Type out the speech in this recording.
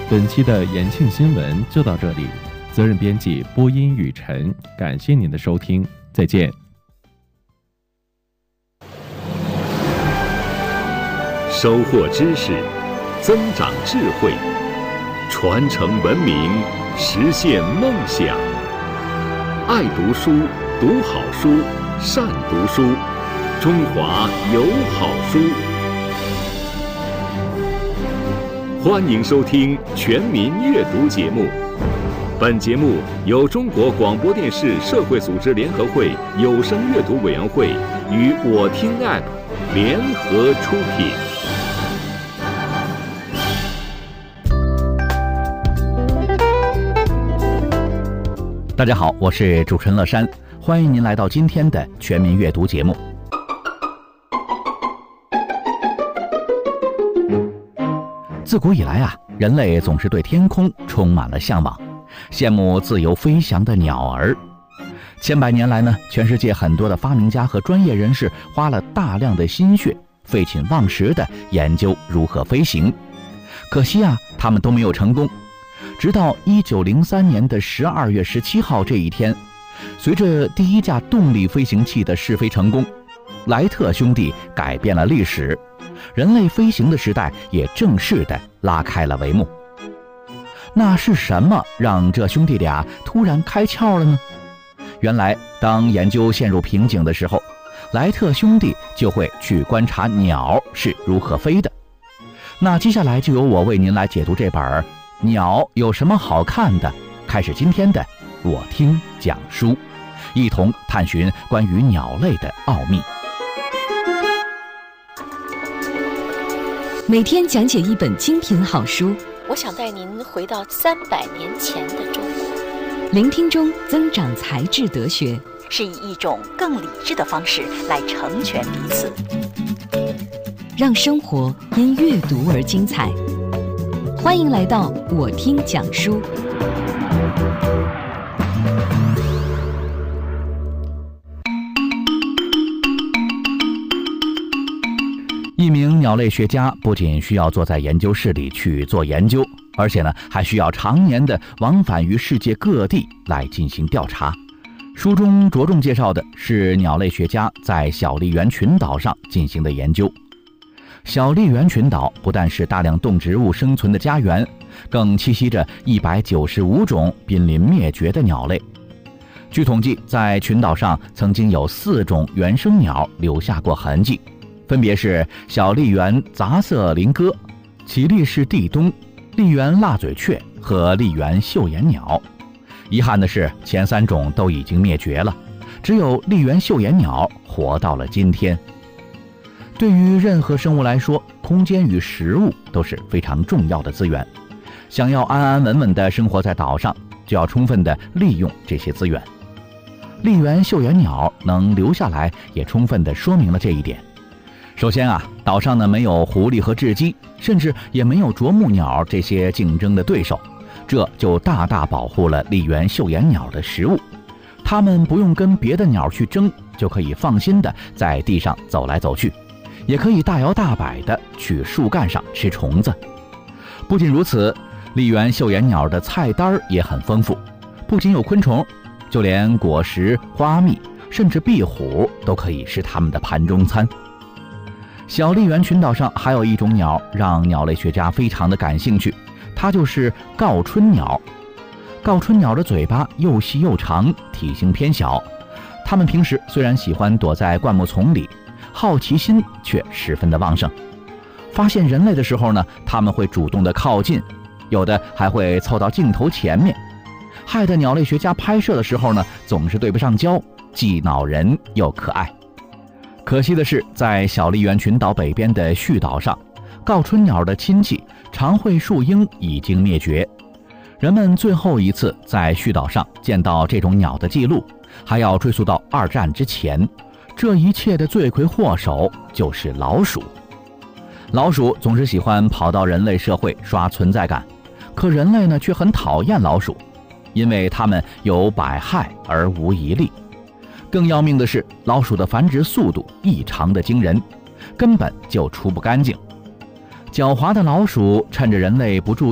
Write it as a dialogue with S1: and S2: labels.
S1: 本期的延庆新闻就到这里，责任编辑播音雨晨，感谢您的收听，再见。
S2: 收获知识，增长智慧，传承文明，实现梦想。爱读书，读好书，善读书，中华有好书。欢迎收听全民阅读节目。本节目由中国广播电视社会组织联合会有声阅读委员会与我听 App 联合出品。
S3: 大家好，我是主持人乐山，欢迎您来到今天的全民阅读节目。自古以来啊，人类总是对天空充满了向往，羡慕自由飞翔的鸟儿。千百年来呢，全世界很多的发明家和专业人士花了大量的心血，废寝忘食地研究如何飞行。可惜啊，他们都没有成功。直到1903年的12月17号这一天，随着第一架动力飞行器的试飞成功，莱特兄弟改变了历史，人类飞行的时代也正式地拉开了帷幕。那是什么让这兄弟俩突然开窍了呢？原来，当研究陷入瓶颈的时候，莱特兄弟就会去观察鸟是如何飞的。那接下来就由我为您来解读这本鸟有什么好看的，开始今天的我听讲书，一同探寻关于鸟类的奥秘。
S4: 每天讲解一本精品好书，
S5: 我想带您回到300年前的中国，
S4: 聆听中增长才智德学，
S5: 是以一种更理智的方式来成全彼此，
S4: 让生活因阅读而精彩。欢迎来到我听讲书。
S3: 一名鸟类学家不仅需要坐在研究室里去做研究，而且呢，还需要常年的往返于世界各地来进行调查。书中着重介绍的是鸟类学家在小笠原群岛上进行的研究。小笠原群岛不但是大量动植物生存的家园，更栖息着195种濒临灭绝的鸟类。据统计，在群岛上曾经有4种原生鸟留下过痕迹，分别是小笠原杂色林鸽、奇力士地东、笠原蜡嘴雀和笠原绣眼鸟。遗憾的是，前3种都已经灭绝了，只有笠原绣眼鸟活到了今天。对于任何生物来说，空间与食物都是非常重要的资源。想要安安稳稳地生活在岛上，就要充分地利用这些资源。笠原绣眼鸟能留下来，也充分地说明了这一点。首先啊，岛上呢没有狐狸和雉鸡，甚至也没有啄木鸟这些竞争的对手，这就大大保护了笠原绣眼鸟的食物。它们不用跟别的鸟去争，就可以放心地在地上走来走去，也可以大摇大摆地去树干上吃虫子。不仅如此，笠原绣眼鸟的菜单也很丰富，不仅有昆虫，就连果实、花蜜，甚至壁虎都可以是它们的盘中餐。小笠原群岛上还有一种鸟让鸟类学家非常的感兴趣，它就是告春鸟。告春鸟的嘴巴又细又长，体型偏小。它们平时虽然喜欢躲在灌木丛里，好奇心却十分的旺盛。发现人类的时候呢，它们会主动的靠近，有的还会凑到镜头前面，害得鸟类学家拍摄的时候呢，总是对不上焦，既恼人又可爱。可惜的是，在小笠原群岛北边的旭岛上，告春鸟的亲戚长喙树鹰已经灭绝。人们最后一次在旭岛上见到这种鸟的记录，还要追溯到2战之前。这一切的罪魁祸首就是老鼠。老鼠总是喜欢跑到人类社会刷存在感，可人类呢却很讨厌老鼠，因为它们有百害而无一利。更要命的是，老鼠的繁殖速度异常的惊人，根本就除不干净。狡猾的老鼠趁着人类不注